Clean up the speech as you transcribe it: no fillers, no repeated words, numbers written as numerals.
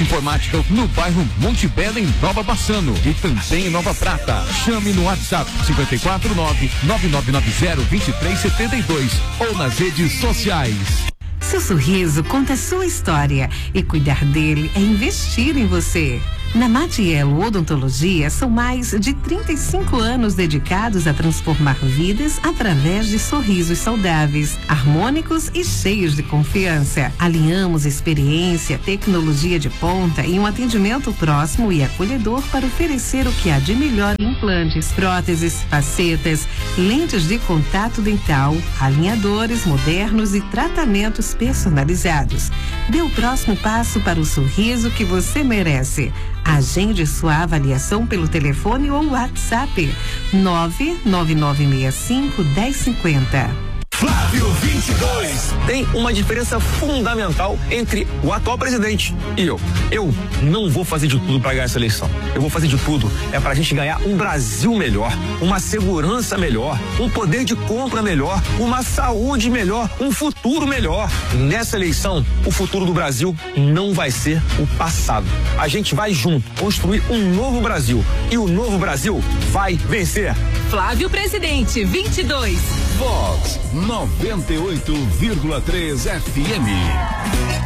Informática no bairro Monte Belo, em Nova Bassano, e também em Nova Prata. Chame no WhatsApp 549-9990-2372 ou nas redes sociais. Seu sorriso conta a sua história e cuidar dele é investir em você. Na Matiello Odontologia são mais de 35 anos dedicados a transformar vidas através de sorrisos saudáveis, harmônicos e cheios de confiança. Alinhamos experiência, tecnologia de ponta e um atendimento próximo e acolhedor para oferecer o que há de melhor em implantes, próteses, facetas, lentes de contato dental, alinhadores modernos e tratamentos personalizados. Dê o próximo passo para o sorriso que você merece. Agende sua avaliação pelo telefone ou WhatsApp 99965-1050. Flávio 22. Tem uma diferença fundamental entre o atual presidente e eu. Eu não vou fazer de tudo para ganhar essa eleição. Eu vou fazer de tudo pra gente ganhar um Brasil melhor, uma segurança melhor, um poder de compra melhor, uma saúde melhor, um futuro melhor. Nessa eleição, o futuro do Brasil não vai ser o passado. A gente vai junto construir um novo Brasil e o novo Brasil vai vencer. Flávio Presidente 22. Vox 98,3 FM.